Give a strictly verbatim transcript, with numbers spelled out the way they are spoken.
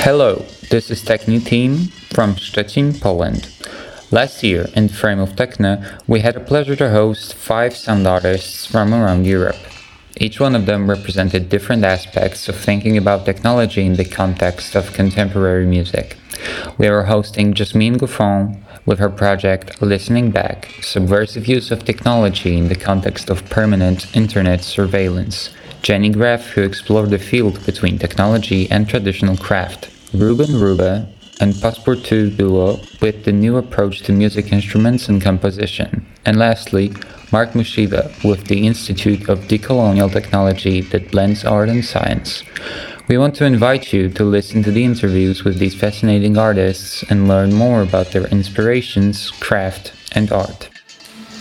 Hello, this is Techno Team from Szczecin, Poland. Last year, in the frame of Techno, we had the pleasure to host five sound artists from around Europe. Each one of them represented different aspects of thinking about technology in the context of contemporary music. We were hosting Jasmine Gouffon with her project Listening Back, Subversive Use of Technology in the Context of Permanent Internet Surveillance. Jenny Graff, who explored the field between technology and traditional craft. Ruben Ruba and Passepartout duo with the new approach to music instruments and composition. And lastly, Mark Mushida with the Institute of Decolonial Technology that blends art and science. We want to invite you to listen to the interviews with these fascinating artists and learn more about their inspirations, craft, and art.